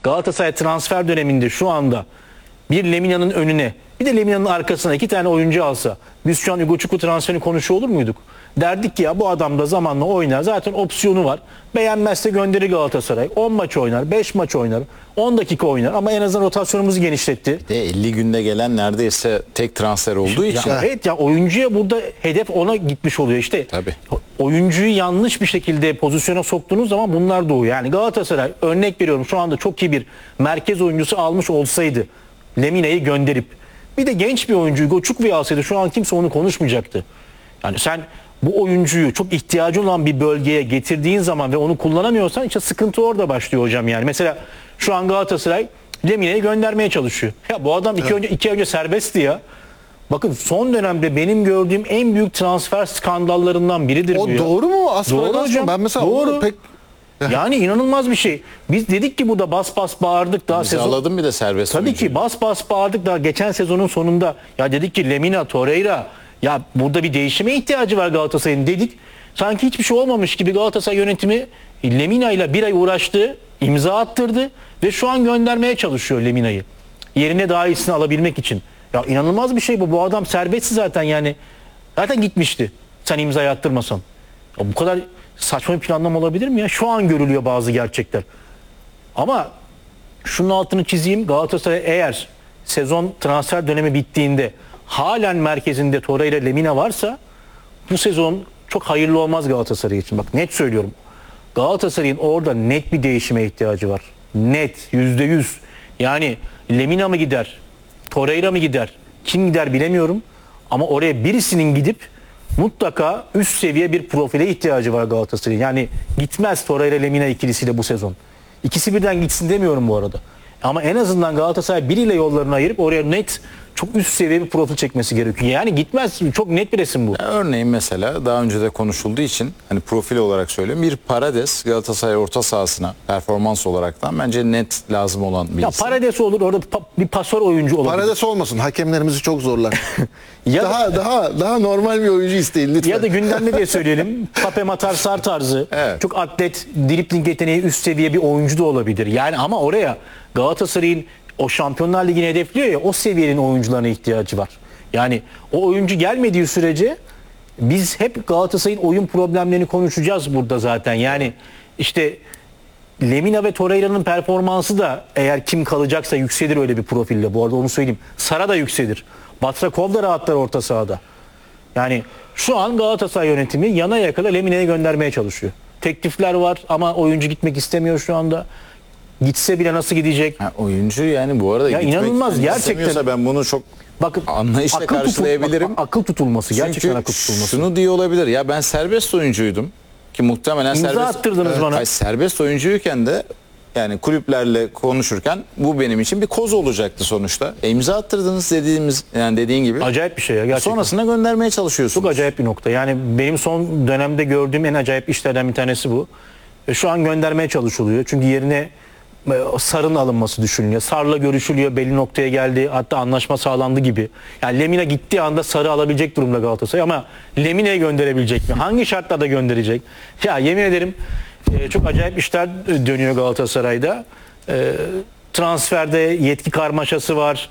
Galatasaray transfer döneminde şu anda bir Lemina'nın önüne bir de Lemina'nın arkasına 2 tane oyuncu alsa biz şu an Hugo Çukur transferini konuşuyor olur muyduk? Derdik ki ya bu adam da zamanla oynar. Zaten opsiyonu var. Beğenmezse gönderir Galatasaray. 10 maç oynar, 5 maç oynar, 10 dakika oynar ama en azından rotasyonumuzu genişletti. De 50 günde gelen neredeyse tek transfer olduğu için. Ya, evet ya oyuncuya burada hedef ona gitmiş oluyor. İşte Tabii. oyuncuyu yanlış bir şekilde pozisyona soktuğunuz zaman bunlar doğuyor. Yani Galatasaray örnek veriyorum şu anda çok iyi bir merkez oyuncusu almış olsaydı Lemina'yı gönderip bir de genç bir oyuncuyu Goçuklu'yu alsaydı şu an kimse onu konuşmayacaktı. Yani sen bu oyuncuyu çok ihtiyacı olan bir bölgeye getirdiğin zaman ve onu kullanamıyorsan işte sıkıntı orada başlıyor hocam yani. Mesela şu an Galatasaray Lemina'yı göndermeye çalışıyor. Ya bu adam iki önce serbestti ya. Bakın son dönemde benim gördüğüm en büyük transfer skandallarından biridir O bu ya. doğru mu? Doğru hocam. Ben mesela doğru. pek Yani inanılmaz bir şey. Biz dedik ki burada bas bas bağırdık daha sezon. İmzaladım bir de serbest Tabii oyuncuyu. ki bas bas bağırdık daha geçen sezonun sonunda. Ya dedik ki Lemina, Torreira ya burada bir değişime ihtiyacı var Galatasaray'ın dedik. Sanki hiçbir şey olmamış gibi Galatasaray yönetimi Lemina ile bir ay uğraştı, imza attırdı ve şu an göndermeye çalışıyor Lemina'yı. Yerine daha iyisini alabilmek için. Ya inanılmaz bir şey bu. Bu adam serbestti zaten yani. Zaten gitmişti. Sen imzayı attırmasan. Ya bu kadar saçma bir planlama olabilir mi ya? Şu an görülüyor bazı gerçekler. Ama şunun altını çizeyim. Galatasaray eğer sezon transfer dönemi bittiğinde halen merkezinde Torreira Lemina varsa bu sezon çok hayırlı olmaz Galatasaray için. Bak net söylüyorum. Galatasaray'ın orada net bir değişime ihtiyacı var. Net %100. Yani Lemina mı gider? Torreira mı gider? Kim gider bilemiyorum. Ama oraya birisinin gidip mutlaka üst seviye bir profile ihtiyacı var Galatasaray'ın. Yani gitmez Torreira Lemina ikilisiyle bu sezon. İkisi birden gitsin demiyorum bu arada. Ama en azından Galatasaray biriyle yollarını ayırıp oraya net çok üst seviye bir profil çekmesi gerekiyor. Yani gitmez. Çok net bir resim bu. Ya örneğin mesela daha önce de konuşulduğu için hani profil olarak söylüyorum. Bir Parades Galatasaray orta sahasına performans olaraktan bence net lazım olan bir Ya isim. Paredes olur orada bir pasör oyuncu olabilir. Parades olmasın. Hakemlerimizi çok zorlar. Ya daha normal bir oyuncu isteyin lütfen. Ya da gündemde diye söyleyelim. Pape Matar Sar tarzı. Evet. Çok atlet, dribling yeteneği üst seviye bir oyuncu da olabilir. Yani ama oraya Galatasaray'ın o Şampiyonlar Ligi'ni hedefliyor ya o seviyenin oyuncularına ihtiyacı var. Yani o oyuncu gelmediği sürece biz hep Galatasaray'ın oyun problemlerini konuşacağız burada zaten. Yani işte Lemina ve Torreira'nın performansı da eğer kim kalacaksa yükselir öyle bir profille. Bu arada onu söyleyeyim. Sara da yükselir. Batrakov da rahatlar orta sahada. Yani şu an Galatasaray yönetimi yana yakala Lemina'yı göndermeye çalışıyor. Teklifler var ama oyuncu gitmek istemiyor şu anda. Gitse bile nasıl gidecek? Ha, oyuncu yani bu arada Ya gitmek inanılmaz, gerçekten. istemiyorsa ben bunu çok Bakın anlayışla karşılayabilirim. akıl tutulması. Gerçekten Çünkü akıl tutulması. şunu diye olabilir. Ya ben serbest oyuncuydum ki muhtemelen İmza serbest attırdınız bana. Hayır, serbest oyuncuyken de yani kulüplerle konuşurken bu benim için bir koz olacaktı sonuçta. İmza attırdınız dediğin gibi. Acayip bir şey ya gerçekten. Sonrasında göndermeye çalışıyorsunuz. Çok acayip bir nokta. Yani benim son dönemde gördüğüm en acayip işlerden bir tanesi bu. Şu an göndermeye çalışılıyor. Çünkü yerine Sar'ın alınması düşünülüyor. Sar'la görüşülüyor. Belli noktaya geldi. Hatta anlaşma sağlandı gibi. Yani Lemina gittiği anda Sar'ı alabilecek durumda Galatasaray ama Lemina'yı gönderebilecek mi? Hangi şartlarda gönderecek? Ya yemin ederim çok acayip işler dönüyor Galatasaray'da. Transferde yetki karmaşası var.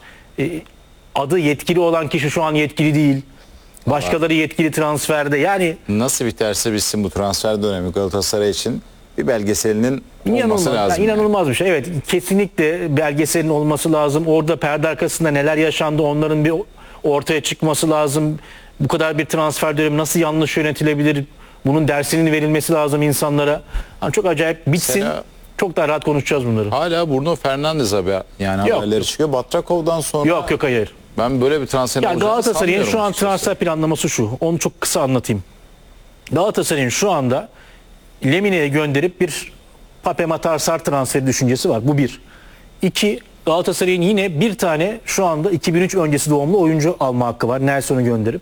Adı yetkili olan kişi şu an yetkili değil. Başkaları yetkili transferde. Yani Nasıl biterse bitsin bu transfer dönemi Galatasaray için bir belgeselinin olması lazım. İnanılmaz bir şey. Evet, kesinlikle belgeselin olması lazım. Orada perde arkasında neler yaşandı onların bir ortaya çıkması lazım. Bu kadar bir transfer dönemi nasıl yanlış yönetilebilir? Bunun dersinin verilmesi lazım insanlara. Yani çok acayip bitsin. Mesela, çok daha rahat konuşacağız bunları. Hala Bruno Fernandes yani Yok, haberleri yok. çıkıyor. Batrakov'dan sonra Yok hayır. ben böyle bir transfer Yani olacağını Galatasaray'ın sanmıyorum şu an açıkçası. transfer planlaması şu. Onu çok kısa anlatayım. Galatasaray'ın şu anda Lemina'ya gönderip bir Pape Matar Sar transferi düşüncesi var. Bu bir. İki, Galatasaray'ın yine bir tane şu anda 2003 öncesi doğumlu oyuncu alma hakkı var. Nelson'u gönderip.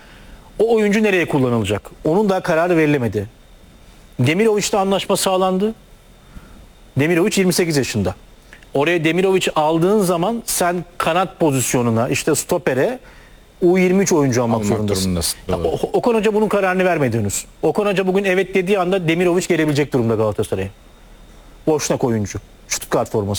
O oyuncu nereye kullanılacak? Onun da kararı verilemedi. Demiroviç'te anlaşma sağlandı. Demiroviç 28 yaşında. Oraya Demiroviç aldığın zaman sen kanat pozisyonuna işte stopere U23 oyuncu almak zorundasın. durumundasın. Ya, Doğru. Okan Hoca bunun kararını vermedi henüz. Okan Hoca bugün evet dediği anda Demiroviç gelebilecek durumda Galatasaray'a. Boşnak oyuncu. Stuttgart forması.